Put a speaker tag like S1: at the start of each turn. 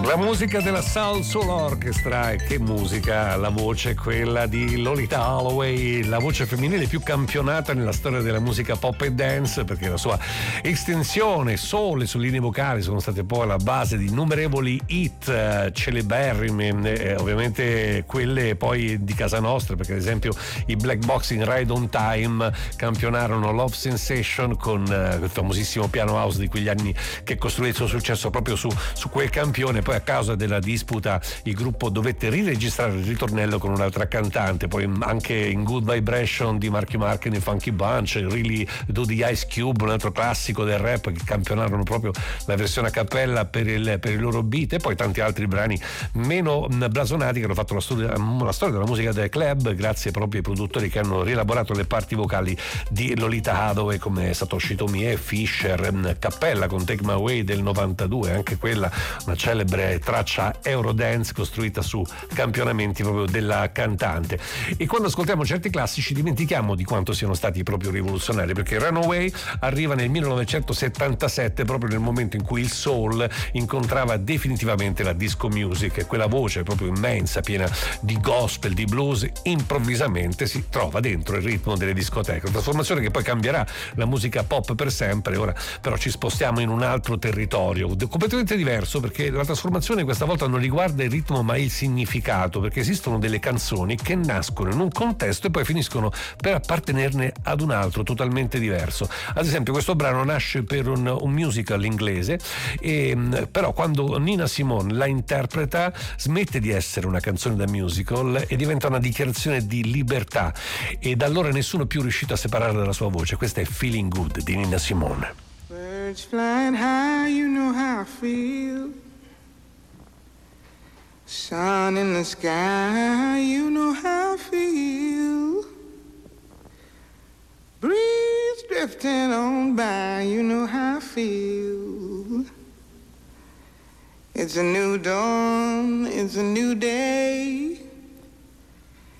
S1: La musica della Soul Soul Orchestra, e che musica, la voce quella di Lolita Holloway, la voce femminile più campionata nella storia della musica pop e dance, perché la sua estensione soul e sulle linee vocali sono state poi la base di innumerevoli hit celeberrime, ovviamente quelle poi di casa nostra, perché ad esempio i Black Box in Ride on Time campionarono Love Sensation con il famosissimo piano house di quegli anni che costruì il suo successo proprio su quel campione. Poi a causa della disputa il gruppo dovette riregistrare il ritornello con un'altra cantante, poi anche in Good Vibration di Marky Mark e i Funky Bunch, Really Do the Ice Cube, un altro classico del rap, che campionarono proprio la versione a cappella per il loro beat, e poi tanti altri brani meno blasonati che hanno fatto la storia della musica del club grazie proprio ai produttori che hanno rielaborato le parti vocali di Lolita Holloway, come Satoshi Tomie, Fisher, Cappella con Take My Way del 92, anche quella una celebre traccia Eurodance costruita su campionamenti proprio della cantante. E quando ascoltiamo certi classici dimentichiamo di quanto siano stati proprio rivoluzionari, perché Runaway arriva nel 1977, proprio nel momento in cui il soul incontrava definitivamente la disco music, e quella voce proprio immensa, piena di gospel, di blues, improvvisamente si trova dentro il ritmo delle discoteche, una trasformazione che poi cambierà la musica pop per sempre. Ora però ci spostiamo in un altro territorio completamente diverso, perché la trasformazione questa volta non riguarda il ritmo ma il significato, perché esistono delle canzoni che nascono in un contesto e poi finiscono per appartenerne ad un altro totalmente diverso. Ad esempio questo brano nasce per un musical inglese, però quando Nina Simone la interpreta smette di essere una canzone da musical e diventa una dichiarazione di libertà, e da allora nessuno è più riuscito a separarla dalla sua voce. Questa è Feeling Good di Nina Simone.
S2: Birds flying high, you know how I feel. Sun in the sky, you know how I feel. Breeze drifting on by, you know how I feel. It's a new dawn, it's a new day.